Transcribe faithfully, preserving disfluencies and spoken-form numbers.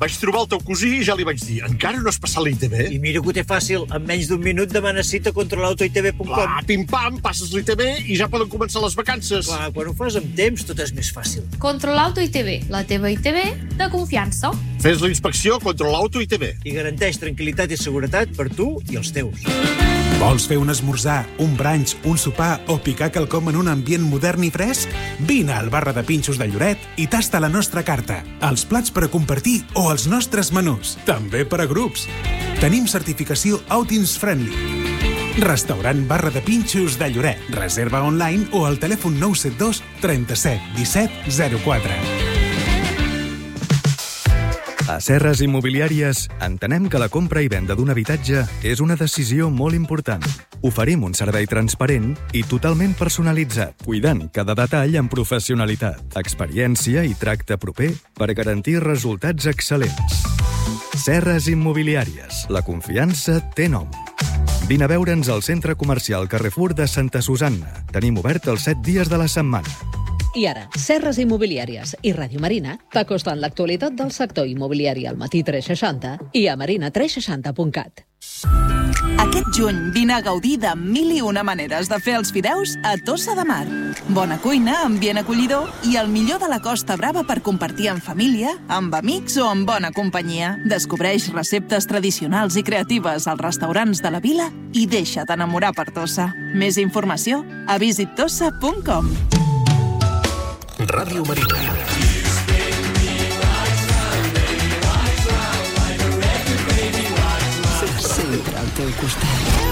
Vaig trobar el teu cosí i ja li vaig dir, encara no has passat l'I T B? I mira que ho té fàcil, en menys d'un minut demana cita contra l'auto i te be punt com. Clar, pim-pam, passes l'I T B i ja poden començar les vacances. Clar, quan ho fas amb temps, tot és més fàcil. Controlauto I T B, la teva I T B de confiança. Fes la inspecció Controlauto I T B. I garanteix tranquil·litat i seguretat per tu i els teus. Vols fer un esmorzar, un brunch, un sopar o picar quelcom en un ambient modern i fresc? Vine al Barra de Pinxos de Lloret i tasta la nostra carta, els plats per a compartir o els nostres menús, també per a grups. Tenim certificació Outings Friendly. Restaurant Barra de Pinxos de Lloret. Reserva online o al telèfon nou set dos trenta-set disset zero quatre. A Serres Immobiliàries entenem que la compra i venda d'un habitatge és una decisió molt important. Oferim un servei transparent i totalment personalitzat, cuidant cada detall amb professionalitat, experiència i tracte proper per garantir resultats excel·lents. Serres Immobiliàries. La confiança té nom. Vine a veure'ns al Centre Comercial Carrefour de Santa Susanna. Tenim obert els set dies de la setmana. I ara, Serres Immobiliàries i Ràdio Marina t'acosten l'actualitat del sector immobiliari al Matí tres seixanta i a marina tres seixanta punt cat. Aquest juny vine a gaudir de mil i una maneres de fer els fideus a Tossa de Mar. Bona cuina, ambient acollidor i el millor de la Costa Brava per compartir en família, amb amics o en bona companyia. Descobreix receptes tradicionals i creatives als restaurants de la vila i deixa't enamorar per Tossa. Més informació a visit tossa punt com. Ràdio Marina. Sempre al teu costat.